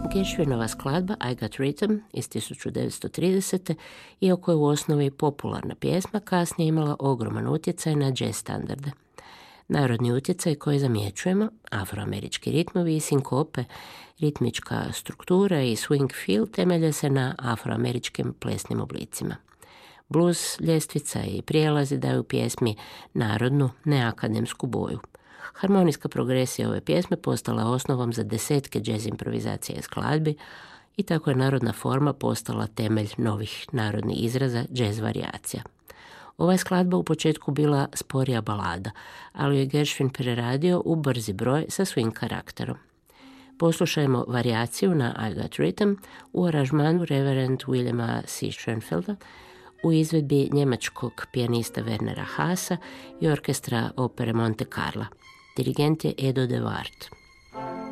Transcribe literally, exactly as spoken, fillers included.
Gershwinova skladba I Got Rhythm iz tisuću devetsto tridesete iako je u osnovi popularna pjesma, kasnije imala ogroman utjecaj na jazz standarde. Narodni utjecaj koji zamjećujemo, afroamerički ritmovi i sinkope, ritmička struktura i swing feel temelje se na afroameričkim plesnim oblicima. Blues, ljestvica i prijelazi daju pjesmi narodnu, neakademsku boju. Harmonijska progresija ove pjesme postala osnovom za desetke jazz improvizacija i skladbi i tako je narodna forma postala temelj novih narodnih izraza jazz varijacija. Ova je skladba u početku bila sporija balada, ali je Gershwin preradio u brzi broj sa swing karakterom. Poslušajmo varijaciju na I Got Rhythm u aranžmanu Reverend Williama C. Schoenfelda u izvedbi njemačkog pijanista Wernera Haasa i orkestra opere Monte Carla. Dirigent je Edo de Waard.